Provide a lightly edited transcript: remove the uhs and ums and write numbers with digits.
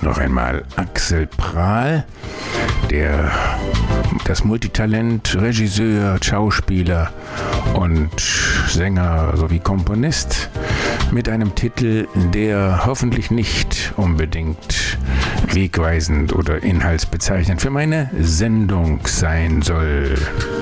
noch einmal Axel Prahl, das Multitalent, Regisseur, Schauspieler und Sänger sowie Komponist, mit einem Titel, der hoffentlich nicht unbedingt wegweisend oder inhaltsbezeichnend für meine Sendung sein soll.